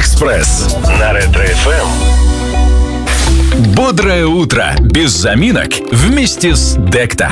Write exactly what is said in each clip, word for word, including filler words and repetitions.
Экспресс на Ретро-эф эм. Бодрое утро без заминок вместе с Декта.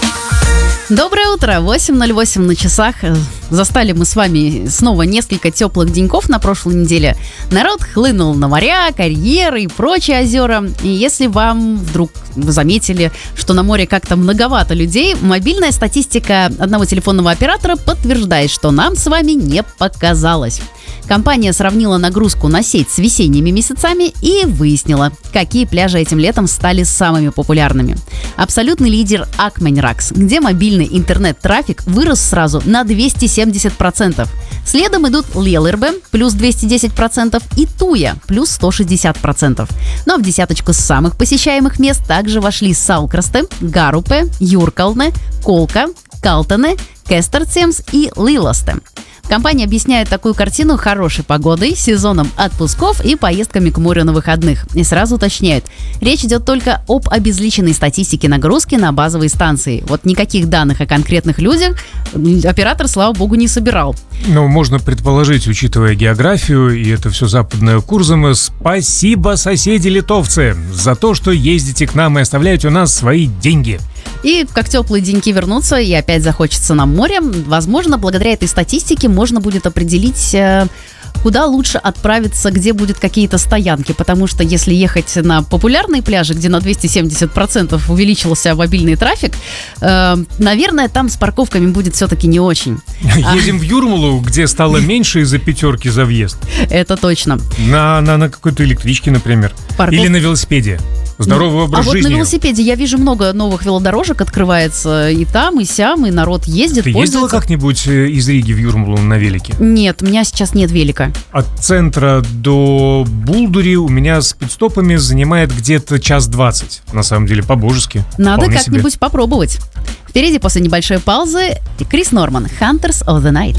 Доброе утро, восемь ноль восемь на часах. Застали мы с вами снова несколько теплых деньков на прошлой неделе. Народ хлынул на моря, карьеры и прочие озера. И если вам вдруг вы заметили, что на море как-то многовато людей, мобильная статистика одного телефонного оператора подтверждает, что нам с вами не показалось. Компания сравнила нагрузку на сеть с весенними месяцами и выяснила, какие пляжи этим летом стали самыми популярными. Абсолютный лидер Акменракс, где мобильный интернет-трафик вырос сразу на двести семьдесят процентов. Следом идут Лелербе, плюс двести десять процентов, и Туя, плюс сто шестьдесят процентов. Ну а в десяточку самых посещаемых мест также вошли Салкрасте, Гарупе, Юркалне, Колка, Калтане, Кестерцемс и Лилосте. Компания объясняет такую картину хорошей погодой, сезоном отпусков и поездками к морю на выходных. И сразу уточняют, речь идет только об обезличенной статистике нагрузки на базовые станции. Вот никаких данных о конкретных людях оператор, слава богу, не собирал. Ну, можно предположить, учитывая географию, и это все западное Курзаме, спасибо, соседи-литовцы, за то, что ездите к нам и оставляете у нас свои деньги. И как теплые деньки вернутся, и опять захочется на море, возможно, благодаря этой статистике можно будет определить, куда лучше отправиться, где будут какие-то стоянки. Потому что если ехать на популярные пляжи, где на двести семьдесят процентов увеличился мобильный трафик, э, наверное, там с парковками будет все-таки не очень. Едем а... в Юрмалу, где стало меньше из-за пятерки за въезд. Это точно. На, на, на какой-то электричке, например. Парков... Или на велосипеде. Здоровый образ а жизни. Вот на велосипеде я вижу много новых велодорожек открывается и там, и сям, и народ ездит, Ты пользуется. ездила как-нибудь из Риги в Юрмалу на велике? Нет, у меня сейчас нет велика. От центра до Булдури у меня с пидстопами занимает где-то час двадцать. На самом деле, по-божески. Надо Вполне как-нибудь себе. попробовать. Впереди после небольшой паузы Крис Норман, Hunters of the Night.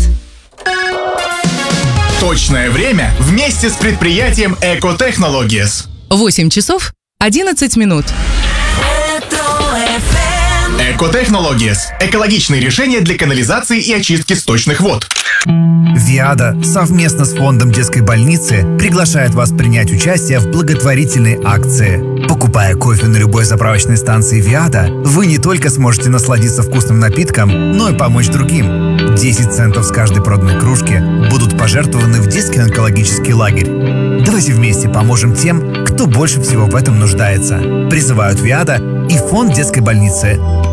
Точное время вместе с предприятием Eco Technologies. восемь часов одиннадцать минут. Eco Technologies – экологичные решения для канализации и очистки сточных вод. Виада совместно с фондом детской больницы приглашает вас принять участие в благотворительной акции. Покупая кофе на любой заправочной станции Виада, вы не только сможете насладиться вкусным напитком, но и помочь другим. десять центов с каждой проданной кружки будут пожертвованы в детский онкологический лагерь. Давайте вместе поможем тем, кто больше всего в этом нуждается. Призывают Виада и фонд детской больницы.